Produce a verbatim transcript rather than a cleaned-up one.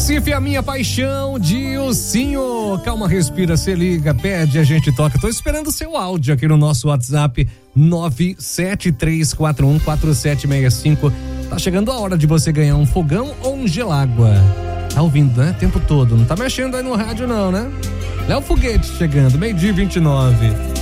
Recife, a minha paixão, Dilcinho. Calma, respira, se liga, pede, a gente toca. Tô esperando o seu áudio aqui no nosso WhatsApp nove sete três quatro um quatro sete seis cinco. Tá chegando a hora de você ganhar um fogão ou um gelágua. Tá ouvindo, né? Tempo todo. Não tá mexendo aí no rádio não, né? Léo Foguete chegando, meio-dia e vinte e nove.